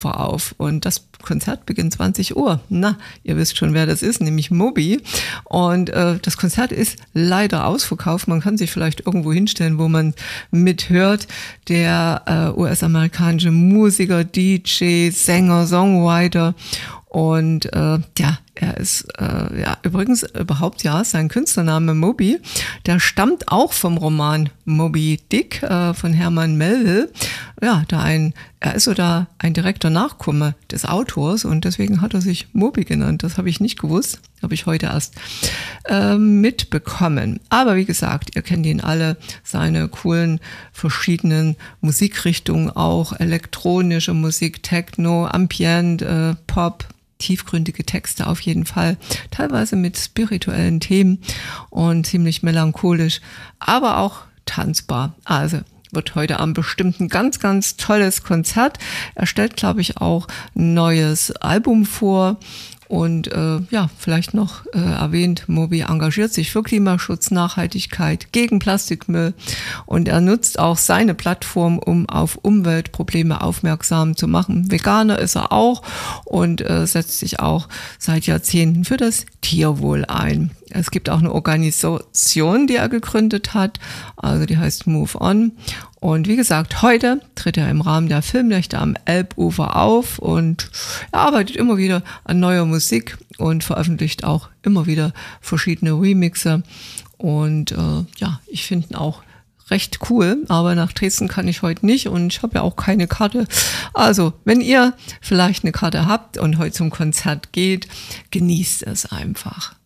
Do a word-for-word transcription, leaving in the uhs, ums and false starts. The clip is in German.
auf und das Konzert beginnt zwanzig Uhr. Na, ihr wisst schon, wer das ist, nämlich Moby. Und äh, das Konzert ist leider ausverkauft. Man kann sich vielleicht irgendwo hinstellen, wo man mithört. Der äh, U S-amerikanische Musiker, D J, Sänger, Songwriter und äh, ja, er ist äh, ja übrigens überhaupt ja sein Künstlername Moby, der stammt auch vom Roman Moby Dick äh, von Herman Melville. Ja, da ein er ist sogar ein direkter Nachkomme des Autors und deswegen hat er sich Moby genannt. Das habe ich nicht gewusst, habe ich heute erst äh, mitbekommen. Aber wie gesagt, ihr kennt ihn alle, seine coolen verschiedenen Musikrichtungen, auch elektronische Musik, Techno, Ambient, äh, Pop, tiefgründige Texte auf jeden Fall, teilweise mit spirituellen Themen und ziemlich melancholisch, aber auch tanzbar. Also wird heute Abend bestimmt ein ganz, ganz tolles Konzert. Er stellt, glaube ich, auch ein neues Album vor. Und äh, ja, vielleicht noch äh, erwähnt, Moby engagiert sich für Klimaschutz, Nachhaltigkeit, gegen Plastikmüll und er nutzt auch seine Plattform, um auf Umweltprobleme aufmerksam zu machen. Veganer ist er auch und äh, setzt sich auch seit Jahrzehnten für das Tierwohl ein. Es gibt auch eine Organisation, die er gegründet hat, also die heißt Move On. Und wie gesagt, heute tritt er im Rahmen der Filmnächte am Elbufer auf und er arbeitet immer wieder an neuer Musik und veröffentlicht auch immer wieder verschiedene Remixe. Und äh, ja, ich finde ihn auch recht cool, aber nach Dresden kann ich heute nicht und ich habe ja auch keine Karte. Also, wenn ihr vielleicht eine Karte habt und heute zum Konzert geht, genießt es einfach.